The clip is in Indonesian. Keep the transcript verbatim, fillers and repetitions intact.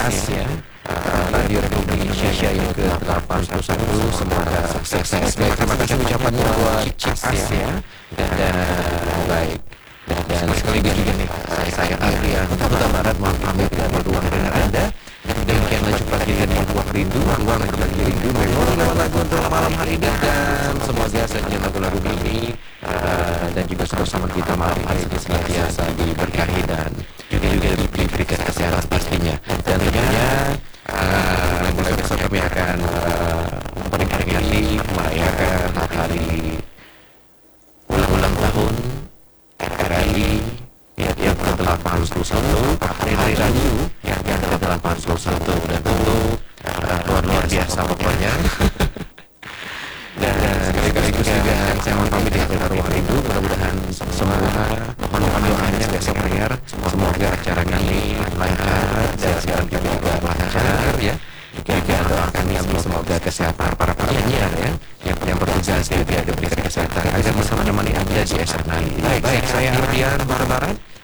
Asia, uh, Radio Republik Indonesia yang ke delapan puluh satu. Semoga sukses. Baik, terima kasih ucapannya buat Asia dan baik. Dan sekali lagi juga nih, saya Adrian Huta Barat mohon pamit dari ruang dengar Anda. Demikianlah jumpa kita di Ruang Rindu, ruang berbagi rindu memori lewat lagu untuk malam hari ini. Dan semoga saja lagu-lagu ini uh, dan juga bersama kita malam hari ini senantiasa diberkahi dan juga juga diberikan kesehatan pastinya. Dan tentunya uh, besok-besok kami akan uh, memperingati merayakan hari ulang-ulang tahun R R I yang yang ke delapan puluh satu, hari hari Rabu yang yang ke delapan puluh satu, dan tentu uh, luar luar biasa pokoknya. Dan sekaligus juga saya mohon pamit dari ruang rindu. Mudah-mudahan semua mohon mohon doanya besok dengar semoga acara kami lancar dan siaran kami juga lancar ya. Juga doakan kami semoga kesehatan para penyanyi ya yang yang bertugas di diberikan kesehatan agar bisa menemani Anda di esok nanti. Baik, saya Ardian Huta Barat.